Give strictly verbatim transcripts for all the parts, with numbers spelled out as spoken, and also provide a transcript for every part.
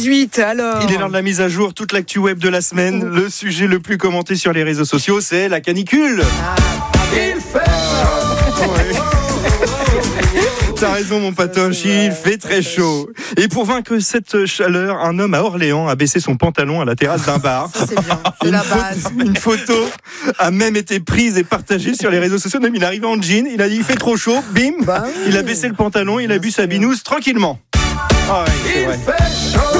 dix-huit, alors. Il est l'heure de la mise à jour, toute l'actu web de la semaine. Le sujet le plus commenté sur les réseaux sociaux, c'est la canicule. Ah, il fait chaud. Ouais. T'as raison mon patoche, il fait très chaud. Et pour vaincre cette chaleur, un homme à Orléans a baissé son pantalon à la terrasse d'un bar. Ça c'est bien, c'est une la photo, base. Une photo a même été prise et partagée sur les réseaux sociaux. Même il est arrivé en jean, il a dit il fait trop chaud, bim, bah oui. Il a baissé le pantalon, il a bu sa binouse tranquillement. Ah ouais, c'est vrai. Il fait chaud.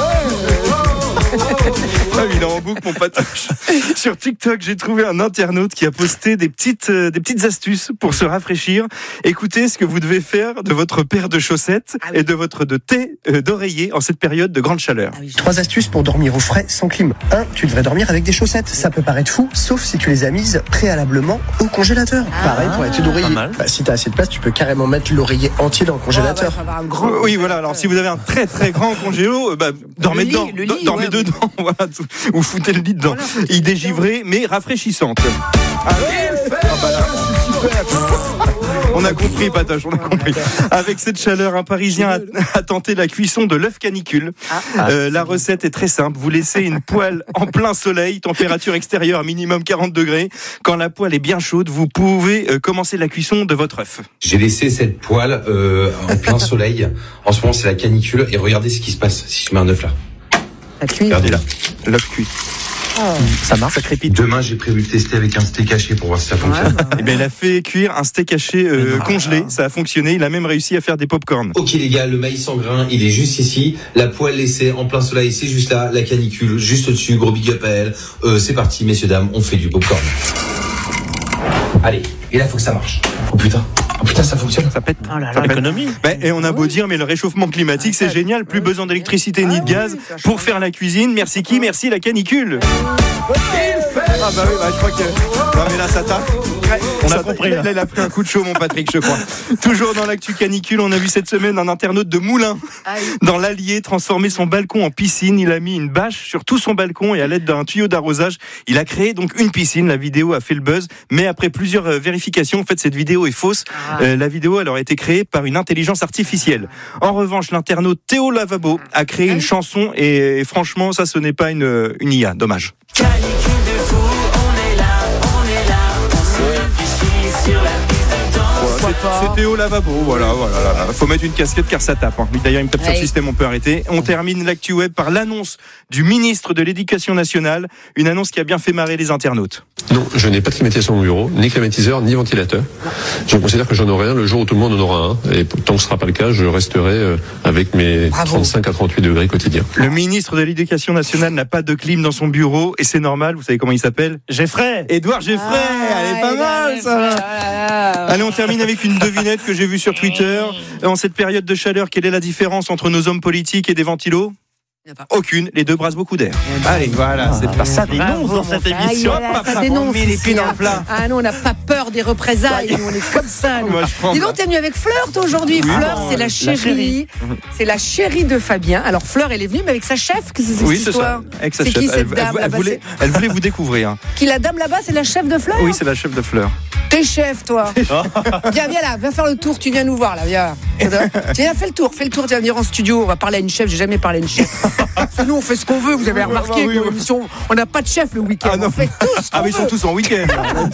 Ah, il est en boucle mon patoche. Sur TikTok, j'ai trouvé un internaute qui a posté des petites, euh, des petites astuces pour se rafraîchir. Écoutez ce que vous devez faire de votre paire de chaussettes ah oui. et de votre de thé euh, d'oreiller en cette période de grande chaleur. Ah oui. Trois astuces pour dormir au frais sans clim. un. Tu devrais dormir avec des chaussettes. Ça peut paraître fou, sauf si tu les as mises préalablement au congélateur. Ah. Pareil pour la thé d'oreiller. Bah, si t'as assez de place, tu peux carrément mettre l'oreiller entier dans le congélateur. Ah, bah, un grand... Oui, voilà. Alors si vous avez un très très grand congélo, bah, dormez lit, dedans. Le lit, dormez ouais, dedans. Oui. Voilà. Ou foutez le lit dedans. Voilà, il dégivrée, mais rafraîchissante. Ah, ah bah là, on a compris, Patoche, on a compris. Avec cette chaleur, un Parisien a, a tenté la cuisson de l'œuf canicule. Ah, euh, la recette est très simple. Vous laissez une poêle en plein soleil, température extérieure minimum quarante degrés. Quand la poêle est bien chaude, vous pouvez euh, commencer la cuisson de votre œuf. J'ai laissé cette poêle euh, en plein soleil. En ce moment, c'est la canicule. Et regardez ce qui se passe si je mets un œuf là. Regardez là, l'œuf cuit. Oh. Ça marche, ça crépite. Demain, j'ai prévu de tester avec un steak haché pour voir si ça fonctionne. Ouais, eh bien, il a fait cuire un steak haché euh, congelé. Ça a fonctionné. Il a même réussi à faire des pop-corn. Ok les gars, le maïs en grain, il est juste ici. La poêle laissée en plein soleil, c'est juste là. La canicule, juste au-dessus. Gros big up à elle. Euh, c'est parti, messieurs, dames, on fait du pop-corn. Allez, et là, faut que ça marche. Oh putain. Oh putain, ça fonctionne. Ça pète. Oh là là, ça pète. l'économie. Ben, et on a beau dire, mais le réchauffement climatique, c'est génial. Plus besoin d'électricité ni de gaz pour faire la cuisine. Merci qui? Merci la canicule. Ah bah oui, bah je crois que... Non mais là ça tape. On a compris. Là. là il a pris un coup de chaud mon Patrick, je crois. Toujours dans l'actu canicule, on a vu cette semaine un internaute de Moulins dans l'Allier transformer son balcon en piscine. Il a mis une bâche sur tout son balcon et à l'aide d'un tuyau d'arrosage, il a créé donc une piscine. La vidéo a fait le buzz, mais après plusieurs vérifications, en fait cette vidéo est fausse. Ah. Euh, la vidéo elle aurait été créée par une intelligence artificielle. En revanche, l'internaute Théo Lavabo a créé une chanson et, et franchement ça ce n'est pas une, une I A, dommage. Canicule de fou, on est là, on est là, on se réfléchit sur la piste de danse. Voilà, c'est, c'est Théo Lavabo, voilà, voilà, voilà. Faut mettre une casquette car ça tape. Hein. D'ailleurs, il me tape sur le système, on peut arrêter. On termine l'actu web par l'annonce du ministre de l'Éducation nationale, une annonce qui a bien fait marrer les internautes. Non, je n'ai pas de climatisation dans mon bureau, ni climatiseur, ni ventilateur. Je considère que j'en aurai un le jour où tout le monde en aura un. Et tant que ce ne sera pas le cas, je resterai avec mes Bravo. trente-cinq à trente-huit degrés quotidiens. Le ministre de l'Éducation nationale n'a pas de clim dans son bureau et c'est normal. Vous savez comment il s'appelle? Geffray. Édouard Geffray. Ah, elle est pas mal, ça. Allez, on termine avec une devinette que j'ai vue sur Twitter. En cette période de chaleur, quelle est la différence entre nos hommes politiques et des ventilos? Aucune, les deux brassent beaucoup d'air. Eh ben, Allez, voilà, ah, c'est pas ça dénonce dans cette émission. Ah, ça dénonce. Les pieds dans le plat. Ah non, on n'a pas peur des représailles, nous, on est comme ça. Dis donc, t'es venu avec Fleur, toi, aujourd'hui. Oui, Fleur, non, c'est la chérie. la chérie. C'est la chérie de Fabien. Alors, Fleur, elle est venue, mais avec sa chef. Qu'est-ce que c'est oui, cette c'est histoire ça. Avec sa c'est chef. qui cette elle, dame elle, elle, voulait, elle voulait vous découvrir. Qui, la dame là-bas, c'est la chef de Fleur? Oui, c'est la chef de Fleur. T'es chef, toi. Viens, viens là, viens faire le tour. Tu viens nous voir, là, viens. Tiens, fais le tour, fais le tour. Tu vas venir en studio. On va parler à une chef. J'ai jamais parlé à une chef. C'est nous, on fait ce qu'on veut. Vous avez remarqué, oui, oui, oui. on n'a pas de chef le week-end. Ah, on fait tous. Ah, mais ils sont tous en week-end.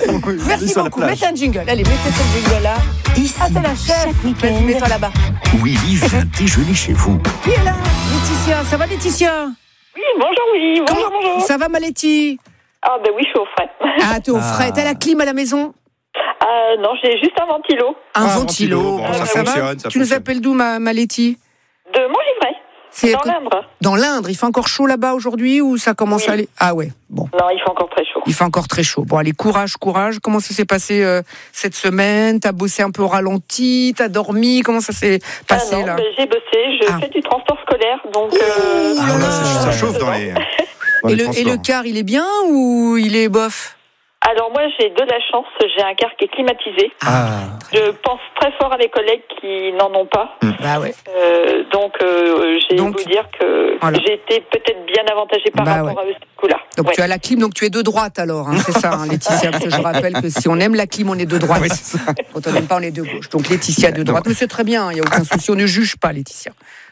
Merci beaucoup. Mettez un jingle. Allez, mettez ce jingle là. Ici, ah, c'est la chef. Vas-y, mets-toi là-bas. Willy vient déjeuner chez vous. Qui est là? Laetitia. Ça va, Laetitia? Oui, bonjour, oui. Bonjour, Comment bonjour. Ça va, ma Laetitia? Ah, ben oui, je suis au frais. Ah, t'es au frais. T'as la clim à la maison? Euh, non, j'ai juste un ventilo. Un ah, ventilo. ventilo. Bon, euh, ça, ça fonctionne. Va Ça tu fonctionne. nous appelles d'où, ma, ma Laetitia? De Montgivray. C'est dans l'Indre. Dans l'Indre. Il fait encore chaud là-bas aujourd'hui ou ça commence oui. à aller? Ah ouais, bon. Non, il fait encore très chaud. Il fait encore très chaud. Bon, allez, courage, courage. Comment ça s'est passé euh, cette semaine? T'as bossé un peu au ralenti? T'as dormi? Comment ça s'est passé ah non, là ben, j'ai bossé. Je ah. fais du transport scolaire, donc. Euh, ah, là, ça, ça chauffe dans les. Dans et, les le, et le car, il est bien ou il est bof? Alors moi, j'ai de la chance. J'ai un car qui est climatisé. Ah. Je pense très fort à mes collègues qui n'en ont pas. Mmh. Bah ouais. Euh, donc, euh, j'ai donc, vous dire que voilà. J'ai été peut-être bien avantagée par bah rapport ouais. à ce coup-là. Donc ouais. tu as la clim, donc tu es de droite alors, hein, c'est ça, hein, Laetitia. Parce que je rappelle que si on aime la clim, on est de droite. Oui, c'est ça. Quand on n'aime pas, on est de gauche. Donc Laetitia de droite. Mais c'est très bien, il n'y a aucun souci, on ne juge pas, Laetitia.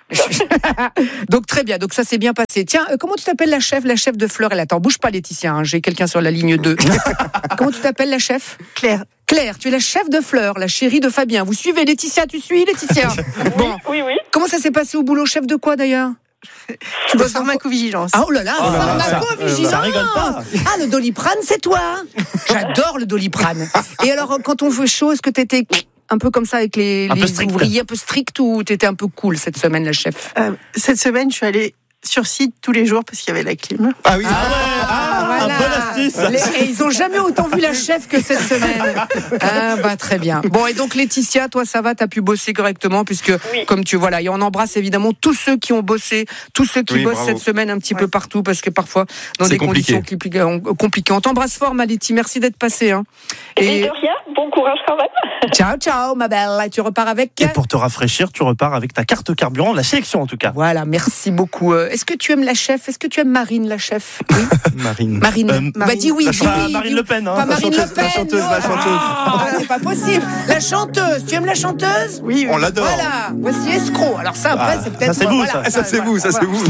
Donc très bien, donc ça s'est bien passé. Tiens, euh, comment tu t'appelles la chef, la chef de Fleur? Elle attend, bouge pas Laetitia, hein, j'ai quelqu'un sur la ligne deux. Comment tu t'appelles la chef? Claire. Claire, tu es la chef de Fleur, la chérie de Fabien. Vous suivez Laetitia, tu suis Laetitia? Bon. Oui, oui, oui. Comment ça s'est passé au boulot? Chef de quoi d'ailleurs? Tu bosses en pharmacovigilance. Ah, oh là là, Oh là là, pharmacovigilance. ça rigole pas. Ah, le Doliprane, c'est toi. J'adore le Doliprane. Et alors, quand on fait chaud, est-ce que t'étais un peu comme ça avec les, les ouvriers, un peu strict, ou t'étais un peu cool cette semaine, la chef? euh, Cette semaine, je suis allée sur site tous les jours parce qu'il y avait la clim. Ah oui, ah, ah, voilà. Bonne astuce. Les, et ils ont jamais autant vu la chef que cette semaine. Ah bah très bien. Bon, et donc Laetitia, toi ça va, t'as pu bosser correctement puisque oui. Comme tu vois là, et on embrasse évidemment tous ceux qui ont bossé, tous ceux qui oui, bossent bravo. cette semaine un petit ouais. peu partout parce que parfois dans C'est des compliqué. conditions compliquées. On t'embrasse fort, Maleti. Merci d'être passé. Hein. Et, et de rien, bon courage quand même. Ciao, ciao, ma belle. Et tu repars avec. Et pour te rafraîchir, tu repars avec ta carte carburant, la sélection en tout cas. Voilà, merci beaucoup. Est-ce que tu aimes la chef? Est-ce que tu aimes Marine, la chef? Oui. Marine. Marine. Euh, Bah dis oui, la dis ch- oui. Marine dis Le oui. Pen, hein. Pas La Marine chanteuse, Le Pen. la chanteuse, non. la chanteuse. Ah, c'est pas possible. La chanteuse. Tu aimes la chanteuse? Oui, oui. On l'adore. Voilà. Voici escroc. Alors ça, après, Ah, c'est peut-être. ça, c'est vous, voilà, ça. Ça c'est vous, ça c'est voilà. vous.